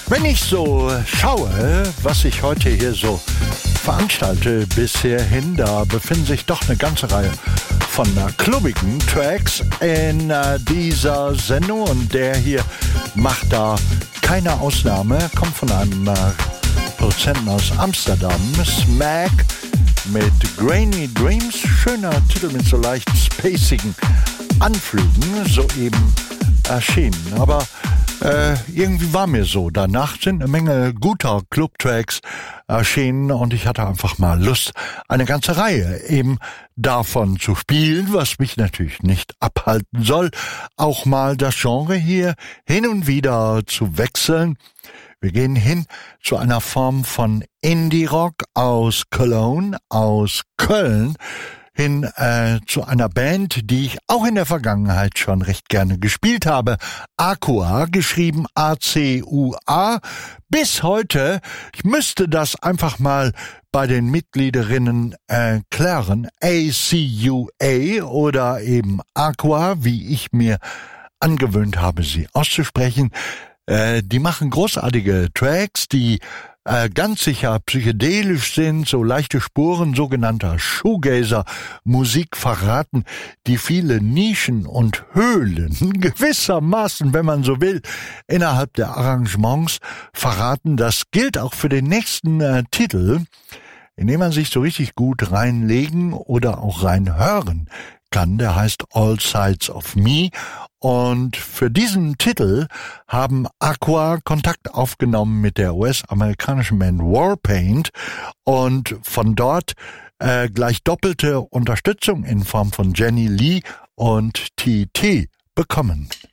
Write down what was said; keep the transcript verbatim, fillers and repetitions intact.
Wenn ich so schaue, was ich heute hier so veranstalte bisher hin, da befinden sich doch eine ganze Reihe von äh, klubbigen Tracks in äh, dieser Sendung und der hier macht da keine Ausnahme, kommt von einem äh, Produzenten aus Amsterdam, Smack mit Grainy Dreams, schöner Titel mit so leicht spacigen Anflügen, soeben erschienen, aber Äh, irgendwie war mir so. Danach sind eine Menge guter Club-Tracks erschienen und ich hatte einfach mal Lust, eine ganze Reihe eben davon zu spielen, was mich natürlich nicht abhalten soll, auch mal das Genre hier hin und wieder zu wechseln. Wir gehen hin zu einer Form von Indie-Rock aus Cologne, aus Köln, hin äh, zu einer Band, die ich auch in der Vergangenheit schon recht gerne gespielt habe. Acua, geschrieben A C U A. Bis heute, ich müsste das einfach mal bei den Mitgliederinnen äh, klären. A C U A oder eben Acua, wie ich mir angewöhnt habe, sie auszusprechen. Äh, die machen großartige Tracks, die äh, ganz sicher psychedelisch sind, so leichte Spuren sogenannter Shoegazer-Musik verraten, die viele Nischen und Höhlen gewissermaßen, wenn man so will, innerhalb der Arrangements verraten. Das gilt auch für den nächsten äh, Titel, in dem man sich so richtig gut reinlegen oder auch reinhören kann. Der heißt All Sides of Me. Und für diesen Titel haben Acua Kontakt aufgenommen mit der U S-amerikanischen Band Warpaint und von dort äh, gleich doppelte Unterstützung in Form von Jenny Lee und T T bekommen.